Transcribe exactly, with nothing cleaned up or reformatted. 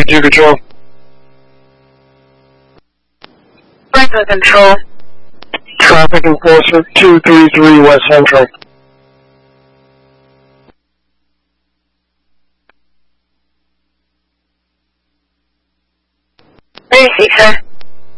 two Control. Franklin Control. Traffic Enforcer two three three West Central. Three six, sir.